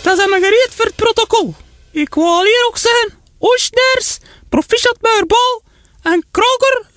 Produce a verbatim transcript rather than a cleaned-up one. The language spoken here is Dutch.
Ze zijn me gereed voor het protocol. Ik wil hier ook zeggen, Oostners, Proficiat Muirbal en Kroger